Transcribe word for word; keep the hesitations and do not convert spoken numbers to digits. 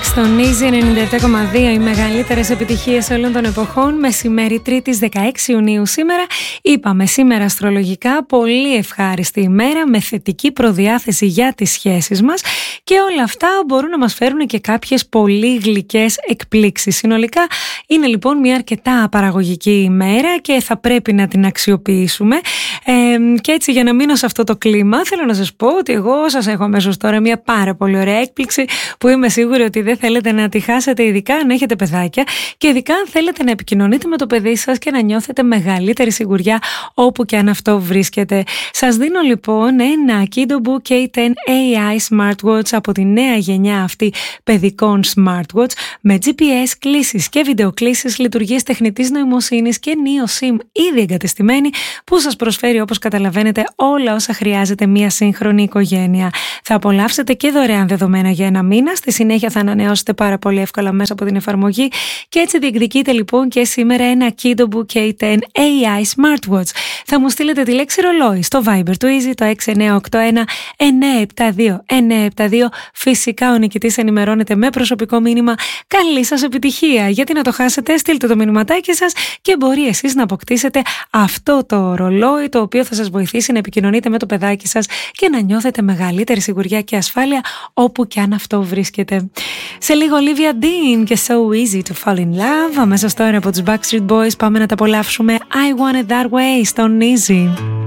Στον Easy ενενήντα επτά κόμμα δύο, οι μεγαλύτερες επιτυχίες όλων των εποχών. Μεσημέρι Τρίτης δεκαέξι Ιουνίου σήμερα. Είπαμε σήμερα αστρολογικά πολύ ευχάριστη ημέρα με θετική προδιάθεση για τις σχέσεις μας και όλα αυτά μπορούν να μας φέρουν και κάποιες πολύ γλυκές εκπλήξεις. Συνολικά είναι λοιπόν μια αρκετά παραγωγική ημέρα και θα πρέπει να την αξιοποιήσουμε. Ε, και έτσι, για να μείνω σε αυτό το κλίμα, θέλω να σας πω ότι εγώ σας έχω αμέσως τώρα μια πάρα πολύ ωραία έκπληξη που είμαι σίγουρη ότι δεν θέλετε να τη χάσετε, ειδικά αν έχετε παιδάκια και ειδικά αν θέλετε να επικοινωνείτε με το παιδί σας και να νιώθετε μεγαλύτερη σιγουριά όπου και αν αυτό βρίσκεται. Σας δίνω λοιπόν ένα Kidobu κέι τεν έι άι Smartwatch από τη νέα γενιά αυτή παιδικών Smartwatch με τζι πι ες, κλήσεις και βιντεοκλήσεις, λειτουργίες τεχνητής νοημοσύνης και Neo SIM ήδη εγκατεστημένη που σας προσφέρει, όπως καταλαβαίνετε, όλα όσα χρειάζεται μια σύγχρονη οικογένεια. Θα απολαύσετε και δωρεάν δεδομένα για ένα μήνα, στη συνέχεια θα ανανεώσετε πάρα πολύ εύκολα μέσα από την εφαρμογή και έτσι διεκδικείτε λοιπόν και σήμερα ένα Kidobu κέι τεν έι άι Smartwatch. Θα μου στείλετε τη λέξη ρολόι στο Viber του Easy το έξι εννιά οκτώ ένα εννιά επτά δύο εννιά επτά δύο. Φυσικά ο νικητής ενημερώνεται με προσωπικό μήνυμα. Καλή σας επιτυχία! Γιατί να το χάσετε, στείλτε το μηνυματάκι σας και μπορεί εσείς να αποκτήσετε αυτό το ρολόι, το οποίο θα σας βοηθήσει να επικοινωνείτε με το παιδάκι σας και να νιώθετε μεγαλύτερη σιγουριά και ασφάλεια όπου και αν αυτό βρίσκεται. Σε λίγο Olivia Dean και So Easy to Fall in Love. Αμέσως τώρα από τους Backstreet Boys πάμε να τα απολαύσουμε I Want It That Way στον Easy.